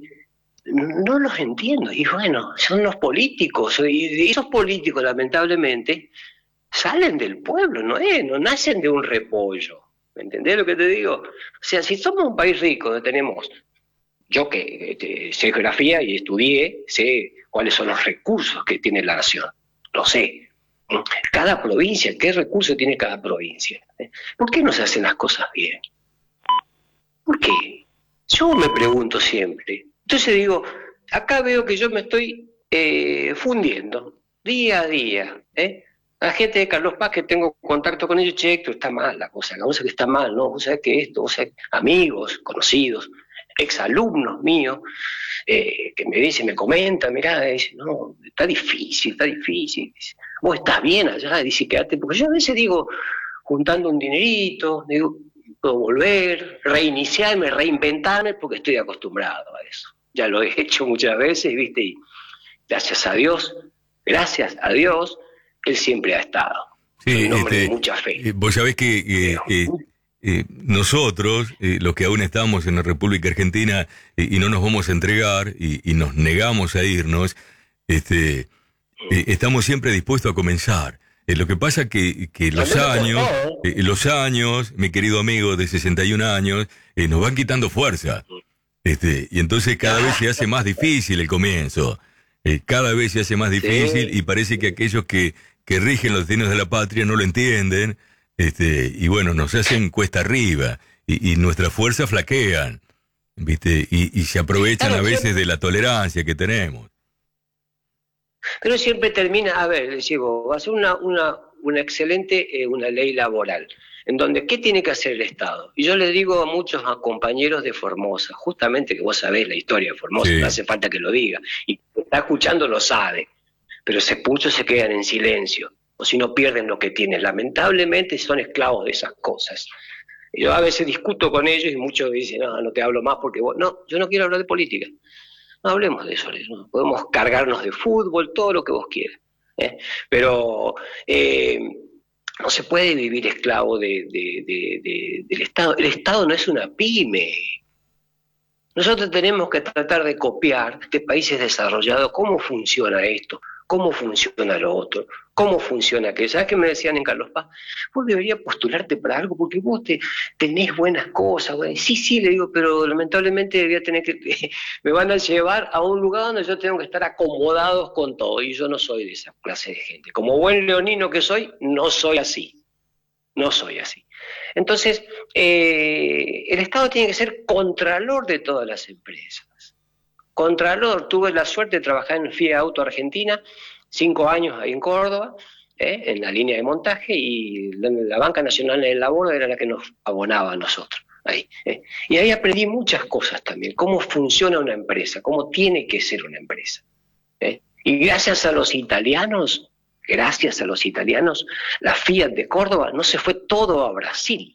no los entiendo, y bueno, son los políticos, y esos políticos lamentablemente salen del pueblo, no es, no nacen de un repollo. ¿Me entendés lo que te digo? O sea, si somos un país rico, donde tenemos, yo que este, sé geografía y estudié, sé cuáles son los recursos que tiene la nación, lo sé. Cada provincia, ¿qué recursos tiene cada provincia? ¿Por qué no se hacen las cosas bien? ¿Por qué? Yo me pregunto siempre. Entonces digo, acá veo que yo me estoy eh, fundiendo día a día, ¿eh? La gente de Carlos Paz que tengo contacto con ellos, che, esto está mal la cosa, la cosa que está mal, ¿no? Vos sabés que esto, vos sabés, amigos, conocidos, exalumnos míos, eh, que me dicen, me comentan, mirá, dicen, no, está difícil, está difícil. Dice, vos estás bien allá, dice, quédate, porque yo a veces digo, juntando un dinerito, digo, puedo volver, reiniciarme, reinventarme, porque estoy acostumbrado a eso. Ya lo he hecho muchas veces, ¿viste? Y gracias a Dios, gracias a Dios, Él siempre ha estado. Sí, Un hombre este, de mucha fe. eh, vos sabés que eh, eh, eh, nosotros, eh, los que aún estamos en la República Argentina eh, y no nos vamos a entregar y, y nos negamos a irnos, este, eh, estamos siempre dispuestos a comenzar. Eh, lo que pasa que, que los años, eh, los años, mi querido amigo de sesenta y un años, eh, nos van quitando fuerza. Este, y entonces cada vez se hace más difícil el comienzo. Eh, cada vez se hace más difícil Sí. y parece que aquellos que, que rigen los destinos de la patria no lo entienden, este, y bueno, nos hacen cuesta arriba y, y nuestras fuerzas flaquean, ¿viste? Y, y se aprovechan Claro, a veces siempre- de la tolerancia que tenemos. Pero siempre termina, a ver, decimos, va a ser una, una, una excelente eh, una ley laboral, en donde, ¿qué tiene que hacer el Estado? Y yo le digo a muchos a compañeros de Formosa, justamente que vos sabés la historia de Formosa, Sí. no hace falta que lo diga, y quien está escuchando lo sabe, pero se, muchos se quedan en silencio, o si no pierden lo que tienen. Lamentablemente son esclavos de esas cosas. Y yo a veces discuto con ellos y muchos dicen, no, no te hablo más porque vos... No, yo no quiero hablar de política. No hablemos de eso, ¿no? Podemos cargarnos de fútbol, todo lo que vos quieras. ¿eh? Pero eh, no se puede vivir esclavo de, de, de, de, del Estado. El Estado no es una pyme. Nosotros tenemos que tratar de copiar de países desarrollados cómo funciona esto, cómo funciona lo otro, cómo funciona aquello. ¿Sabes qué me decían en Carlos Paz? Vos deberías postularte para algo porque vos te, tenés buenas cosas. Güey. Sí, sí, le digo, pero lamentablemente voy a tener que, me van a llevar a un lugar donde yo tengo que estar acomodados con todo y yo no soy de esa clase de gente. Como buen leonino que soy, no soy así. No soy así. Entonces, eh, el Estado tiene que ser contralor de todas las empresas. Contralor, tuve la suerte de trabajar en F I A Auto Argentina, cinco años ahí en Córdoba, eh, en la línea de montaje, y la, la Banca Nacional del Labor era la que nos abonaba a nosotros. Ahí, eh. Y ahí aprendí muchas cosas también, cómo funciona una empresa, cómo tiene que ser una empresa. Eh. Y gracias a los italianos, gracias a los italianos, la Fiat de Córdoba no se fue todo a Brasil,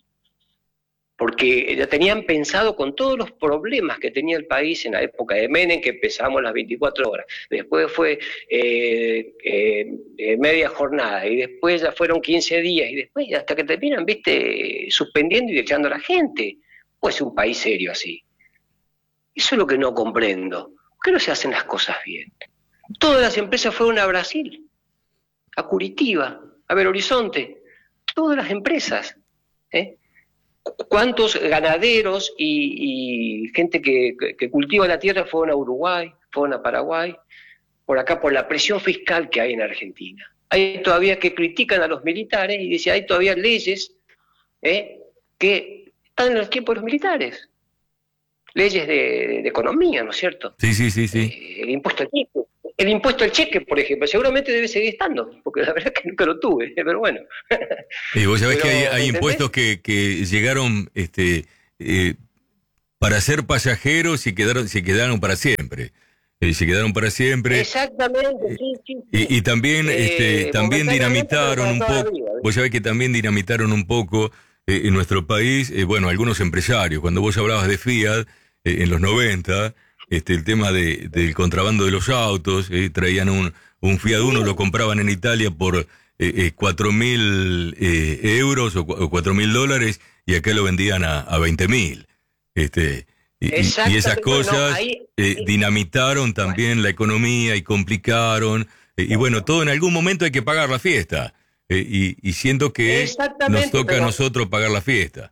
porque ya tenían pensado con todos los problemas que tenía el país en la época de Menem, que empezamos las veinticuatro horas, después fue eh, eh, media jornada, y después ya fueron quince días, y después hasta que terminan, viste, suspendiendo y echando a la gente. Pues un país serio así. Eso es lo que no comprendo. ¿Por qué no se hacen las cosas bien? Todas las empresas fueron a Brasil, a Curitiba, a Belo Horizonte, todas las empresas. ¿eh? ¿Cuántos ganaderos y, y gente que, que, que cultiva la tierra fueron a Uruguay, fueron a Paraguay? Por acá, por la presión fiscal que hay en Argentina. Hay todavía que critican a los militares y dicen, hay todavía leyes ¿eh? que están en los tiempos de los militares. Leyes de, de economía, ¿no es cierto? Sí, sí, sí, sí. Eh, el impuesto al tipo. el impuesto al cheque, por ejemplo, seguramente debe seguir estando, porque la verdad es que nunca lo tuve, pero bueno. Y vos sabés Pero, que hay, hay ¿entendés? impuestos que, que llegaron este, eh, para ser pasajeros y quedaron, se quedaron para siempre. Eh, se quedaron para siempre. Exactamente, sí, sí. sí. Y, y también, Eh, este, también momentáneamente, pero dinamitaron para un toda la poco, vida, ¿ves? vos sabés que también dinamitaron un poco eh, en nuestro país, eh, bueno, algunos empresarios. Cuando vos hablabas de Fiat, eh, en los noventa, este, el tema de, del contrabando de los autos, eh, traían un, un Fiat Uno, lo compraban en Italia por eh, eh, cuatro mil eh, euros o, cu- o cuatro mil dólares, y acá lo vendían a, a veinte mil. Este, y, y- y esas Exactamente, bueno, cosas ahí- eh, dinamitaron también la economía y complicaron. eh, y bueno, todo en algún momento hay que pagar la fiesta. eh, y, y siento que nos Exactamente, toca a pero- nosotros pagar la fiesta.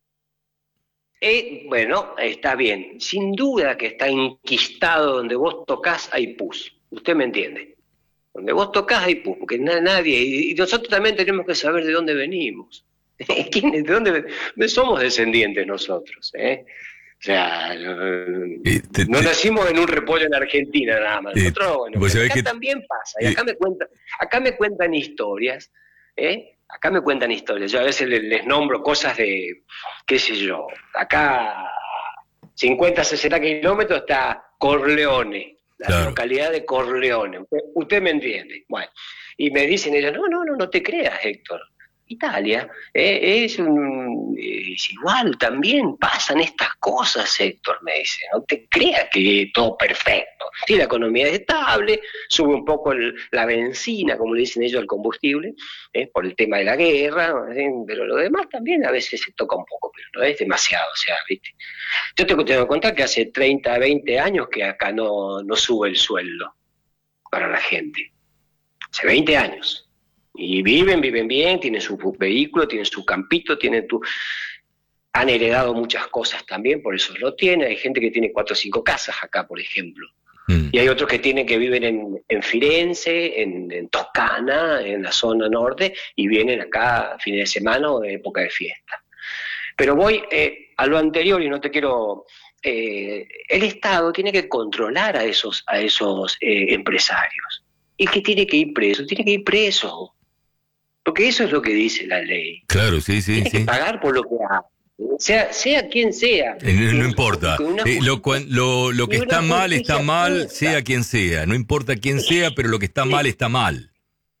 Eh, bueno, está bien. Sin duda que está enquistado donde vos tocas hay pus. Usted me entiende. Donde vos tocas hay pus, porque na- nadie. Y, y nosotros también tenemos que saber de dónde venimos. ¿Quién- ¿De dónde ven- no somos descendientes nosotros? ¿eh? O sea, no, Eh, te- no te- nacimos en un repollo en Argentina nada más. Eh, Nosotros, bueno, vos pero sabés acá que- también pasa. Y eh, acá me cuentan, acá me cuentan historias, ¿eh? Acá me cuentan historias. Yo a veces les, les nombro cosas de, qué sé yo, acá cincuenta, sesenta kilómetros está Corleone, la Claro. localidad de Corleone. Usted, usted me entiende. Bueno, y me dicen ellos, no, no, no, no te creas, Héctor. Italia eh, es, un, es igual, también pasan estas cosas, Héctor, me dice. No te creas que es todo perfecto. Sí, la economía es estable, sube un poco el, la benzina, como le dicen ellos, el combustible, eh, por el tema de la guerra, ¿sí? Pero lo demás también a veces se toca un poco, pero no es demasiado, o sea, ¿viste? Yo te tengo que contar que hace treinta, veinte años que acá no, no sube el sueldo para la gente. Hace veinte años. Y viven, viven bien, tienen su vehículo, tienen su campito, tienen tu... Han heredado muchas cosas también, por eso lo tienen. Hay gente que tiene cuatro o cinco casas acá, por ejemplo. Mm. Y hay otros que tienen que viven en, en Firenze, en, en Toscana, en la zona norte, y vienen acá fines de semana o de época de fiesta. Pero voy eh, a lo anterior y no te quiero... Eh, el Estado tiene que controlar a esos, a esos eh, empresarios. Y que tiene que ir preso, tiene que ir preso. Porque eso es lo que dice la ley. Claro, sí, sí, Tiene sí. que pagar por lo que hace. Sea, sea quien sea. Eh, No, no Y- importa. con una Eh, lo, justicia- cuan- lo, lo que y una está mal está justicia mal, justa. sea quien sea. No importa quién sea, pero lo que está Sí. mal está mal.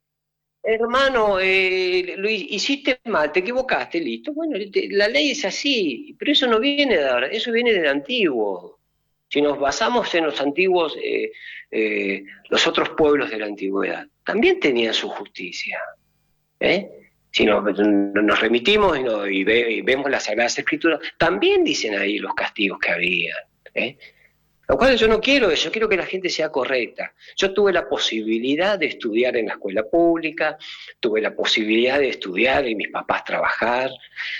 Hermano, eh, lo hi- hiciste mal, te equivocaste, listo. Bueno, te- la ley es así, pero eso no viene de ahora, eso viene del antiguo. Si nos basamos en los antiguos, eh, eh, los otros pueblos de la antigüedad, también tenían su justicia. ¿eh? Si nos, nos remitimos y, no- y ve- y vemos las Sagradas Escrituras, también dicen ahí los castigos que había. ¿eh? Lo cual yo no quiero eso, yo quiero que la gente sea correcta. Yo tuve la posibilidad de estudiar en la escuela pública, tuve la posibilidad de estudiar y mis papás trabajar,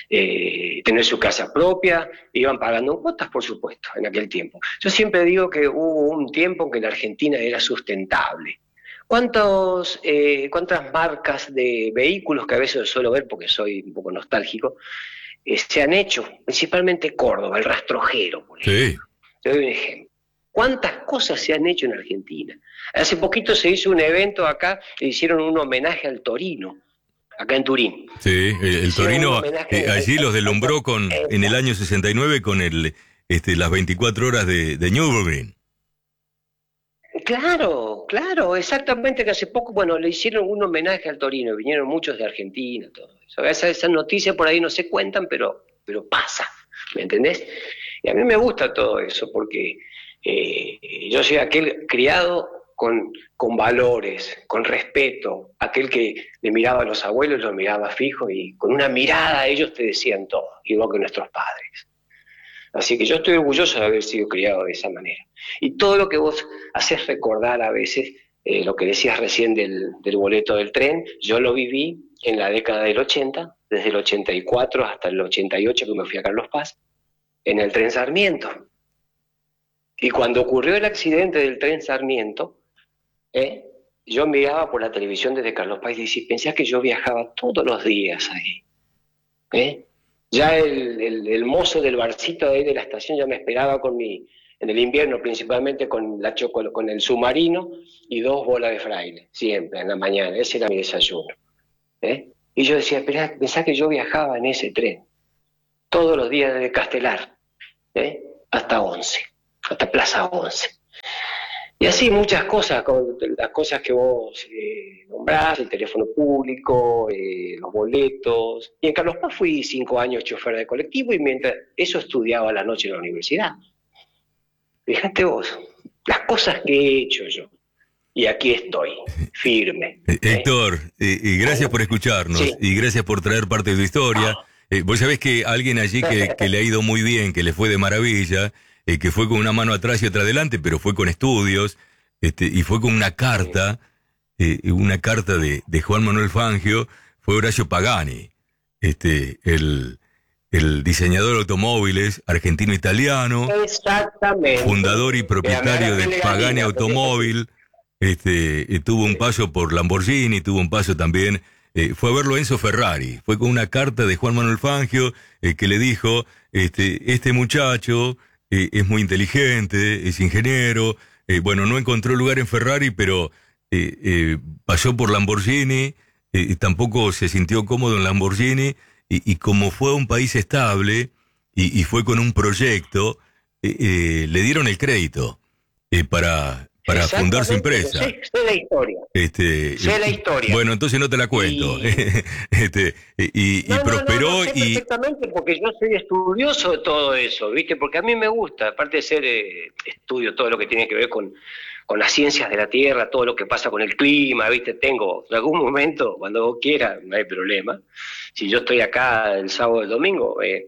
eh, tener su casa propia, iban pagando cuotas, por supuesto, en aquel tiempo. Yo siempre digo que hubo un tiempo en que la Argentina era sustentable. ¿Cuántos, eh, ¿Cuántas marcas de vehículos, que a veces suelo ver porque soy un poco nostálgico, eh, se han hecho? Principalmente Córdoba, el rastrojero, por ejemplo. Sí. Te doy un ejemplo. ¿Cuántas cosas se han hecho en Argentina? Hace poquito se hizo un evento acá, le hicieron un homenaje al Torino, acá en Turín. Sí, el, el Hicieron Torino un homenaje eh, al- allí los al- deslumbró con, al- en el año sesenta y nueve con el, este, las veinticuatro horas de, de Nürburgring. Claro, claro, exactamente, que hace poco, bueno, le hicieron un homenaje al Torino, vinieron muchos de Argentina, todo eso. Esas, esas noticias por ahí no se cuentan, pero, pero pasa, ¿me entendés? Y a mí me gusta todo eso, porque eh, yo soy aquel criado con, con valores, con respeto, aquel que le miraba a los abuelos, los miraba fijo, y con una mirada ellos te decían todo, igual que nuestros padres. Así que yo estoy orgulloso de haber sido criado de esa manera. Y todo lo que vos haces recordar a veces, eh, lo que decías recién del, del boleto del tren, yo lo viví en la década del ochenta, desde el ochenta y cuatro hasta el ochenta y ocho que me fui a Carlos Paz, en el tren Sarmiento. Y cuando ocurrió el accidente del tren Sarmiento, eh, yo miraba por la televisión desde Carlos Paz y decía, pensé que yo viajaba todos los días ahí. ¿eh? Ya el, el, el mozo del barcito de ahí de la estación ya me esperaba con mi, en el invierno principalmente con, la choco, con el submarino y dos bolas de fraile, siempre en la mañana, ese era mi desayuno. ¿eh? Y yo decía, esperá, pensá que yo viajaba en ese tren, todos los días desde Castelar, ¿eh? hasta Once, hasta Plaza Once. Y así muchas cosas, las cosas que vos eh, nombrás, el teléfono público, eh, los boletos. Y en Carlos Paz fui cinco años chofer de colectivo y mientras eso estudiaba a la noche en la universidad. Fíjate vos, las cosas que he hecho yo. Y aquí estoy, firme. ¿eh? Héctor, eh, y gracias por escucharnos sí. y gracias por traer parte de tu historia. Ah. Eh, vos sabés que alguien allí que, que le ha ido muy bien, que le fue de maravilla, eh, que fue con una mano atrás y otra adelante, pero fue con estudios, este, y fue con una carta, eh, una carta de, de Juan Manuel Fangio, fue Horacio Pagani, este, el, el diseñador de automóviles argentino-italiano, fundador y propietario de Pagani Automóvil, este, eh, tuvo un paso por Lamborghini, tuvo un paso también... Eh, fue a verlo Enzo Ferrari, fue con una carta de Juan Manuel Fangio eh, que le dijo, este, este muchacho eh, es muy inteligente, es ingeniero, eh, bueno, no encontró lugar en Ferrari, pero eh, eh, pasó por Lamborghini, eh, y tampoco se sintió cómodo en Lamborghini, y, y como fue a un país estable, y, y fue con un proyecto, eh, eh, le dieron el crédito eh, para... para fundar su empresa. Sé, sé la historia. Este, sé la historia. Bueno, entonces no te la cuento. Y, este, y, no, y no, prosperó no, no, sé y... perfectamente porque yo soy estudioso de todo eso, ¿viste? Porque a mí me gusta, aparte de ser eh, estudio todo lo que tiene que ver con, con las ciencias de la Tierra, todo lo que pasa con el clima, ¿viste? Tengo, en algún momento, cuando vos quieras, no hay problema. Si yo estoy acá el sábado y el domingo, eh,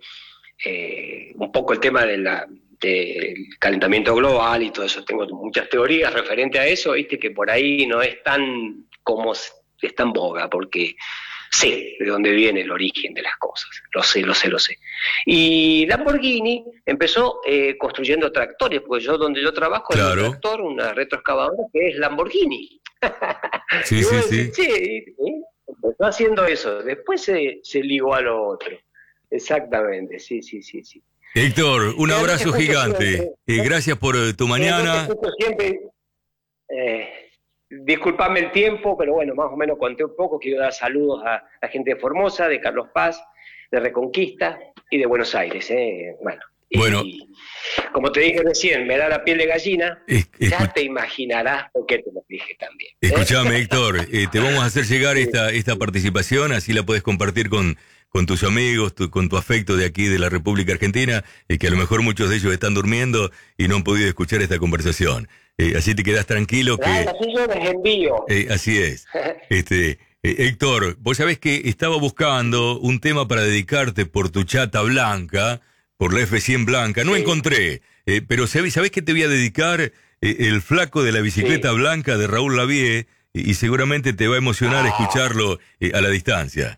eh, un poco el tema de la... del calentamiento global y todo eso, tengo muchas teorías referente a eso, viste que por ahí no es tan como es tan boga, porque sé de dónde viene el origen de las cosas, lo sé, lo sé, lo sé. Y Lamborghini empezó eh, construyendo tractores, porque yo donde yo trabajo claro. hay un tractor, una retroexcavadora que es Lamborghini. Sí, sí, sí. sí, ¿eh? Empezó haciendo eso, después se, se ligó a lo otro. Exactamente, sí, sí, sí, sí. Héctor, un abrazo gigante. Eh, gracias por uh, tu mañana. Siempre, eh, disculpame el tiempo, pero bueno, más o menos conté un poco. Quiero dar saludos a la gente de Formosa, de Carlos Paz, de Reconquista y de Buenos Aires. Eh. Bueno, y, bueno, como te dije recién, me da la piel de gallina. Es, ya te imaginarás por qué te lo dije también. ¿eh? Escuchame, Héctor, eh, te vamos a hacer llegar esta, esta participación, así la puedes compartir con... con tus amigos, tu, con tu afecto de aquí de la República Argentina, eh, que a lo mejor muchos de ellos están durmiendo y no han podido escuchar esta conversación. Eh, así te quedas tranquilo que... Claro, así yo les envío. Eh, así es. Este, eh, Héctor, vos sabés que estaba buscando un tema para dedicarte por tu chata blanca, por la F cien blanca. No sí. encontré, eh, pero ¿sabés, sabés que te voy a dedicar? Eh, el flaco de la bicicleta sí. blanca de Raúl Lavie, y, y seguramente te va a emocionar ah. escucharlo eh, a la distancia.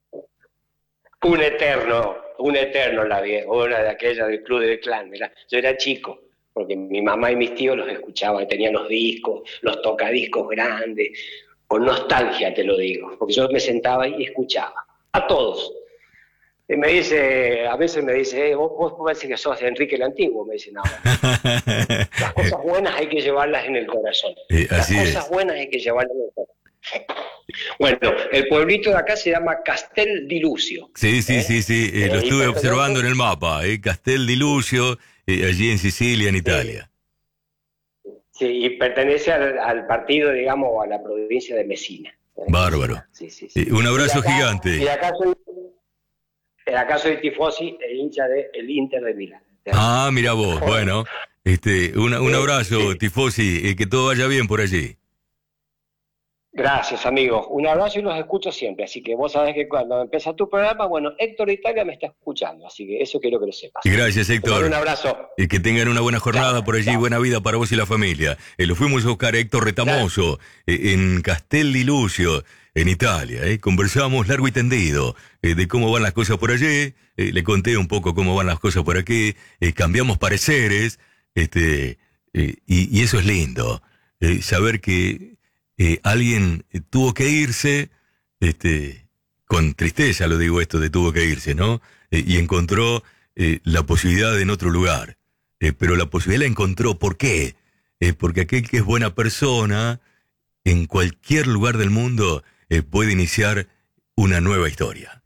Un eterno, un eterno la vieja, una de aquellas del Club del Clan. Mirá, yo era chico, porque mi mamá y mis tíos los escuchaban, tenían los discos, los tocadiscos grandes, con nostalgia te lo digo, porque yo me sentaba y escuchaba, a todos. Y me dice, a veces me dice, eh, vos, vos parece que sos de Enrique el Antiguo, me dice, no, las cosas buenas hay que llevarlas en el corazón, eh, las cosas es. buenas hay que llevarlas en el corazón. Bueno, el pueblito de acá se llama Castel di Lucio. Sí, sí, ¿eh? sí, sí, eh, lo estuve observando en el mapa, eh, Castel di Lucio, eh, allí en Sicilia, en Italia. Sí, y pertenece al, al partido, digamos, a la provincia de Messina. Bárbaro. Sí, sí, sí. Eh, un abrazo y acá, gigante. Y acá soy, acá soy tifosi e hincha del Inter de Milán. Ah, mira vos, bueno, este, una, un abrazo, sí. tifosi, eh, que todo vaya bien por allí. Gracias, amigos. Un abrazo y los escucho siempre. Así que vos sabés que cuando empieza tu programa, bueno, Héctor Italia me está escuchando. Así que eso quiero que lo sepas. Gracias, Héctor. Un abrazo. Y que tengan una buena jornada chao, por allí. chao. Buena vida para vos y la familia. Eh, lo fuimos a buscar a Héctor Retamoso eh, en Castel di Lucio, en Italia. Eh. Conversamos largo y tendido eh, de cómo van las cosas por allí. Eh, le conté un poco cómo van las cosas por aquí. Eh, cambiamos pareceres. Este, eh, y, y eso es lindo. Eh, saber que Eh, alguien eh, tuvo que irse, este, con tristeza lo digo esto de tuvo que irse, ¿no? Eh, y encontró eh, la posibilidad en otro lugar. eh, pero la posibilidad la encontró. ¿Por qué? Eh, porque aquel que es buena persona, en cualquier lugar del mundo, eh, puede iniciar una nueva historia.